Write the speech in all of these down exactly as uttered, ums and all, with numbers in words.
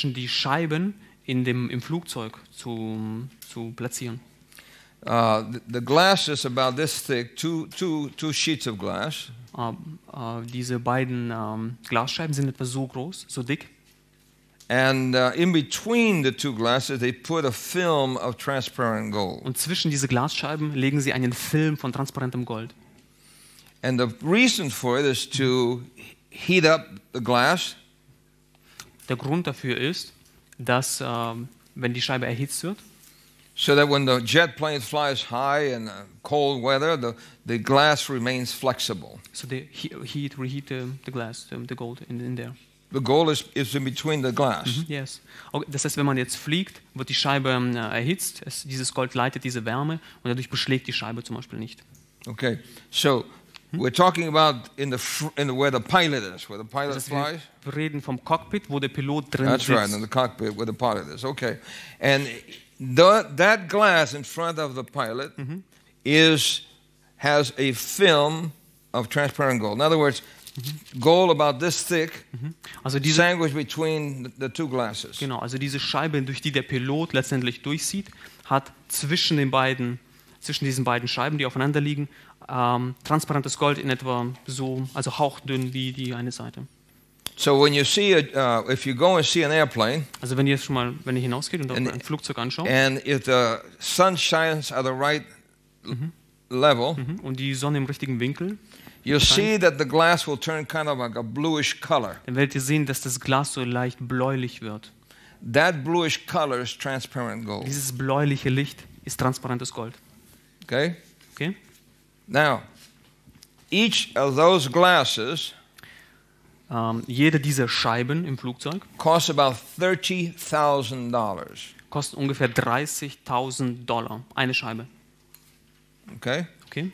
zwischen die Scheiben in dem, im Flugzeug zu, zu platzieren. Uh, the, the glass is about this thick, two, two, two sheets of glass. Uh, uh, diese beiden um, Glasscheiben sind etwa so groß, so dick. And uh, in between the two glasses, they put a film of transparent gold. Und zwischen diese Glasscheiben legen sie einen Film von transparentem Gold. And the reason for it is to heat up the glass. Der Grund dafür ist, dass uh, wenn die Scheibe erhitzt wird, so that when the jet plane flies high in uh, cold weather, the, the glass remains flexible. so they heat, reheat the, the glass, the, the gold in, in there. The gold is, is in between the glass. Mhm, yes. Okay, das heißt, wenn man jetzt fliegt, wird die Scheibe äh, erhitzt, es, dieses Gold leitet diese Wärme und dadurch beschlägt die Scheibe zum Beispiel nicht. Okay, so we're talking about in the, fr- in the where the pilot is, where the pilot Das heißt, flies. wir, wir reden vom Cockpit, wo der Pilot drin That's sitzt. right, in the cockpit where the pilot is. Okay, and the, that glass in front of the pilot is has a film of transparent gold. In other words, gold about this thick, Also diese, sandwiched between the, the two glasses. genau, also diese Scheibe, durch die der Pilot letztendlich durchsieht, hat zwischen den beiden, zwischen diesen beiden Scheiben, die aufeinander liegen, ähm, transparentes Gold in etwa so, also hauchdünn wie die eine Seite. So when you see a, uh, if you go and see an airplane, Also wenn ihr jetzt schon mal, wenn ihr hinausgeht und And- ein Flugzeug anschaut and if the sun shines at the right l- level, mhm, und die Sonne im richtigen Winkel, you'll see that the glass will turn kind of like a bluish color. dann werdet ihr sehen, dass das Glas so leicht bläulich wird. That bluish color is transparent gold. Dieses bläuliche Licht ist transparentes Gold. Okay? Okay? Now, each of those glasses Ähm, jede dieser Scheiben im Flugzeug costs about thirty thousand dollars. kostet ungefähr dreißigtausend Dollar, eine Scheibe. Okay? Okay?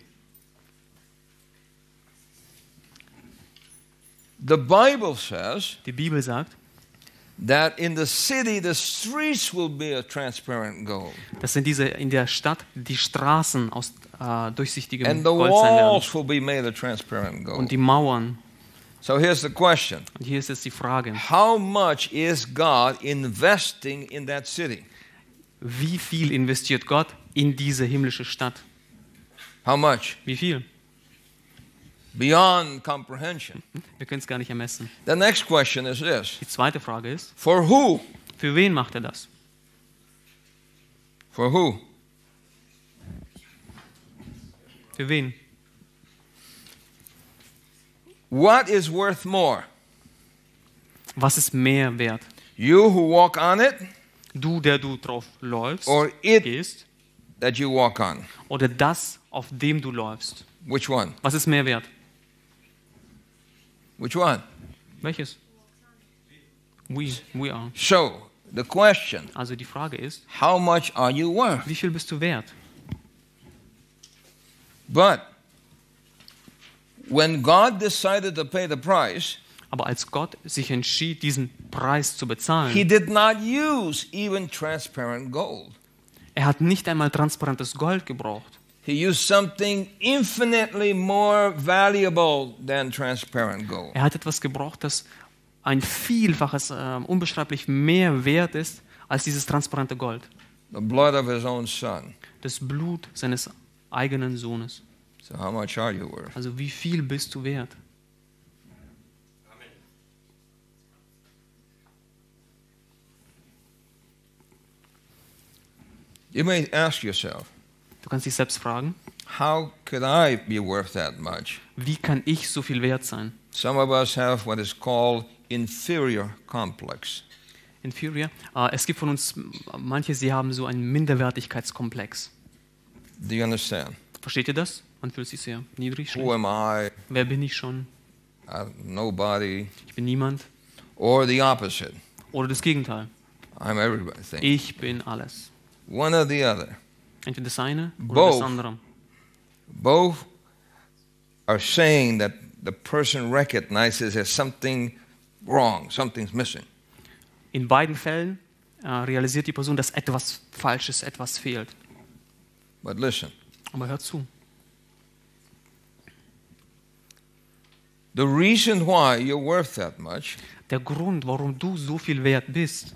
The Bible says Die Bibel sagt, that in the city the streets will be a transparent gold. dass in, diese, in der Stadt die Straßen aus äh, durchsichtigem And the Gold sein werden walls will be made of transparent und gold. die Mauern. So here's the question. Und hier ist jetzt die Frage, How much is God investing in that city? wie viel investiert Gott in diese himmlische Stadt? How much? Wie viel? Beyond comprehension. Wir können es gar nicht ermessen. The next question is this. Die zweite Frage ist, For who? für wen macht er das? For who? Für wen? What is worth more? Was ist mehr wert? You who walk on it Du, der du drauf läufst, or it gehst, that you walk on? oder das, auf dem du läufst? Which one? Was ist mehr wert? Which one? Welches? We, we are. So, the question, Also die Frage ist, how much are you worth? wie viel bist du wert? But when God decided to pay the price, Aber als Gott sich entschied, diesen Preis zu bezahlen, He did not use even transparent gold. er hat nicht einmal transparentes Gold gebraucht. He used something infinitely more valuable than transparent gold. Er hat etwas gebraucht, das ein Vielfaches, äh, unbeschreiblich mehr wert ist als dieses transparente Gold. The blood of His own Son. Das Blut seines eigenen Sohnes. So how much are you worth? Also wie viel bist du wert? You may ask yourself, Du kannst dich selbst fragen, how could I be worth that much? wie kann ich so viel wert sein? Some of us have what is called inferior complex. Inferior. Äh, es gibt von uns manche, sie haben so einen Minderwertigkeitskomplex. Do you understand? Versteht ihr das? Man fühlt sich sehr niedrig, Who schlecht. am I? Wer bin ich schon? I'm nobody. Ich bin niemand. Or the opposite. Oder das Gegenteil. I'm everything. Ich bin alles. One or the other. Entweder das eine oder Both. das andere. Both are saying that the person recognizes there's something wrong, something's missing. In beiden Fällen äh, realisiert die Person, dass etwas Falsches, etwas fehlt. But listen, Aber hört zu. the reason why you're worth that much Der Grund, warum du so viel wert bist,